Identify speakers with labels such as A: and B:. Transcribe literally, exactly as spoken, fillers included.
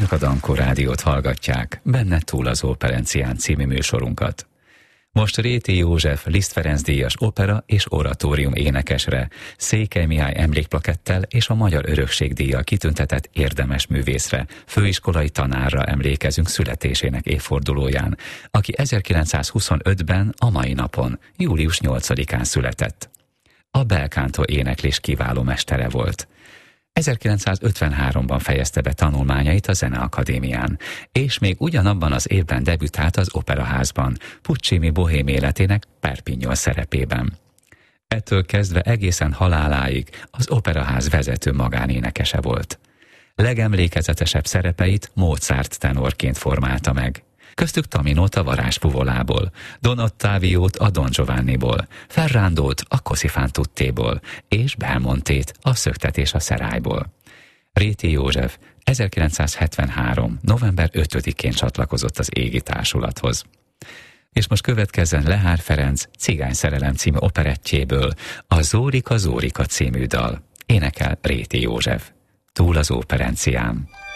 A: Önök a Dankó Rádiót hallgatják, benne túl az Operencián című műsorunkat. Most Réti József Liszt Ferenc díjas opera és oratórium énekesre, Székely Mihály emlékplakettel és a Magyar Örökség díjjal kitüntetett érdemes művészre, főiskolai tanárra emlékezünk születésének évfordulóján, aki ezerkilencszázhuszonötben a mai napon, július nyolcadikán született. A belkántó éneklés kiváló mestere volt. ezerkilencszázötvenháromban fejezte be tanulmányait a Zeneakadémián, és még ugyanabban az évben debütált az Operaházban, Puccini bohém életének Perpignol szerepében. Ettől kezdve egészen haláláig az Operaház vezető magánénekese volt. Legemlékezetesebb szerepeit Mozart tenorként formálta meg. Köztük Taminót a Varázsfuvolából, Don Ottaviót a Don Giovanniból, Ferrandót a Così fan tuttéból, és Belmontét a Szöktetés a Szerályból. Réti József ezerkilencszázhetvenhárom. november ötödikén csatlakozott az Égi Társulathoz. És most következzen Lehár Ferenc Cigány szerelem című operettjéből a Zórika Zórika című dal. Énekel Réti József. Túl az Operencián.